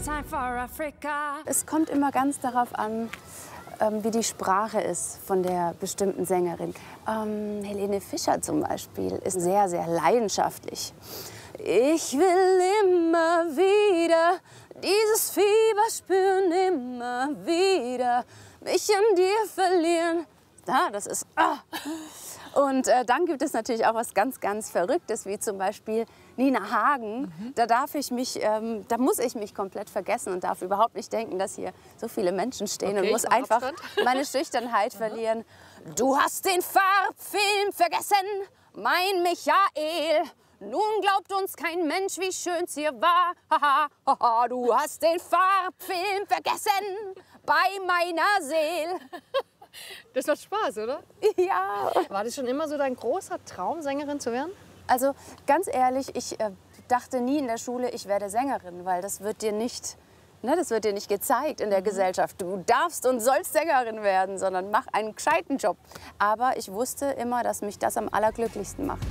time for Africa. Es kommt immer ganz darauf an, wie die Sprache ist von der bestimmten Sängerin. Helene Fischer zum Beispiel ist sehr, sehr leidenschaftlich. Ich will immer wieder dieses Fieber spüren, immer wieder mich an dir verlieren. Das ist... Und dann gibt es natürlich auch was ganz, ganz Verrücktes, wie zum Beispiel Nina Hagen. Da muss ich mich komplett vergessen und darf überhaupt nicht denken, dass hier so viele Menschen stehen und muss einfach meine Schüchternheit verlieren. Du hast den Farbfilm vergessen, mein Michael. Nun glaubt uns kein Mensch, wie schön's hier war. Haha, du hast den Farbfilm vergessen bei meiner Seele. Das macht Spaß, oder? Ja. War das schon immer so dein großer Traum, Sängerin zu werden? Also ganz ehrlich, ich dachte nie in der Schule, ich werde Sängerin, weil das wird dir nicht, das wird dir nicht gezeigt in der Gesellschaft. Du darfst und sollst Sängerin werden, sondern mach einen gescheiten Job. Aber ich wusste immer, dass mich das am allerglücklichsten macht.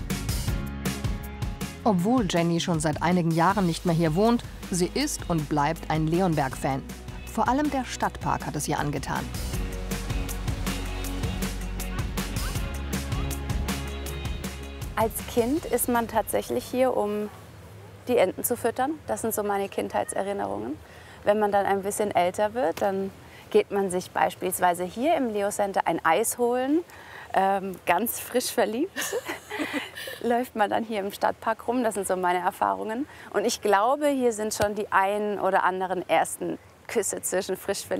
Obwohl Jenny schon seit einigen Jahren nicht mehr hier wohnt, sie ist und bleibt ein Leonberg-Fan. Vor allem der Stadtpark hat es ihr angetan. Als Kind ist man tatsächlich hier, um die Enten zu füttern. Das sind so meine Kindheitserinnerungen. Wenn man dann ein bisschen älter wird, dann geht man sich beispielsweise hier im Leo Center ein Eis holen. Ganz frisch verliebt läuft man dann hier im Stadtpark rum. Das sind so meine Erfahrungen. Und ich glaube, hier sind schon die ein oder anderen ersten Küsse zwischen frisch verliebt